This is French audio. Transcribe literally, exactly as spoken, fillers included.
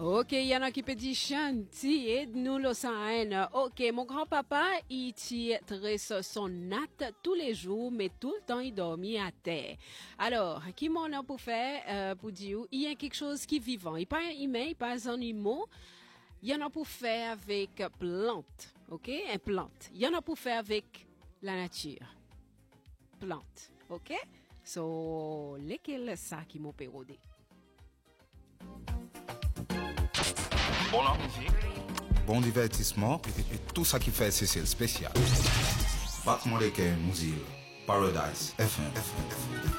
Ok, il y en a qui peut dire chantier, aide-nous le sang. Ok, mon grand-papa, il tirait son natte tous les jours, mais tout le temps, il dormit à terre. Alors, qui m'en a pour faire, euh, pour dire, il y a quelque chose qui est vivant. Il pas un email, pas un animal. Il y en a pour faire avec plante, ok, un plante. Il y en a pour faire avec la nature. Plante, ok? So, lesquels ça qui m'ont pérodé? Bon la musique, bon divertissement et, et tout ça qui fait C C L spécial. Battement les Mousil, Paradise F M.